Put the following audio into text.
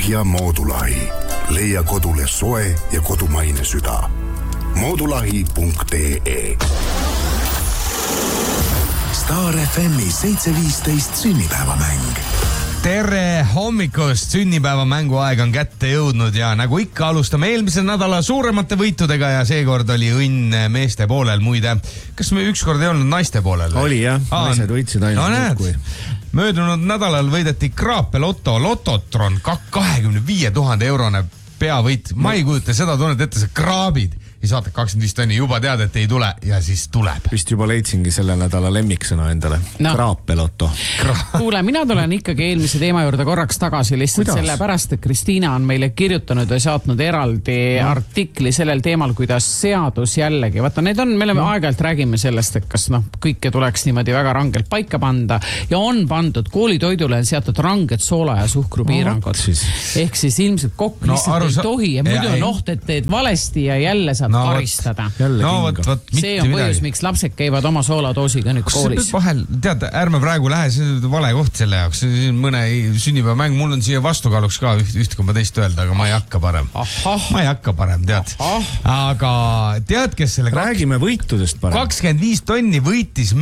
lahja Moodulahi. Leia kodule soe ja kodumaine süda. Moodulahi.ee Star FM-i 7.15 sünnipäevamäng. Tere hommikust, sünnipäevamängu aeg on kätte jõudnud ja nagu ikka alustame eelmise nädala suuremate võitudega ja seekord oli õnn meeste poolel muide. Kas me ükskord ei olnud naiste poolel? Oli jah, naised võitsid ainult kui. Möödunud nädalal võideti Kraape Lototron 25 000 eurone peavõit. Ma ei kujuta seda tunnet ette, see kraabid ja saate 25 tonni, juba tead, et ei tule ja siis tuleb. Vist juba leidsingi selle nädala lemmiksõna endale. No. Kraapeloto. Kuule, mina tulen ikkagi eelmise teema juurde korraks tagasi lihtsalt sellepärast, et Kristiina on meile kirjutanud ja saatnud eraldi artikli sellel teemal, kuidas seadus jällegi. Vaata, need on, me aeg-ajalt räägime sellest, et kas kõike tuleks niimoodi väga rangelt paika panda ja on pandud, koolitoidule on seatud ranged soola ja suhkrupiirangud. Ehk siis ilmselt kokk lihtsalt ei tohi ja muidu on oht, et teed valesti ja jälle saad karistada. See on põhjus, miks lapsed käivad oma sooladoosiga nüüd koolis. Vahel, tead, ärme praegu lähe, see on vale koht selle jaoks. See on mõne sünnipäevamäng, mul on siia vastukaaluks ka üht kui ma teist öelda, aga ma ei hakka parem. Ma ei hakka parem, tead. Aga tead, kes selle... Räägime võitudest parem. 25 tonni võitis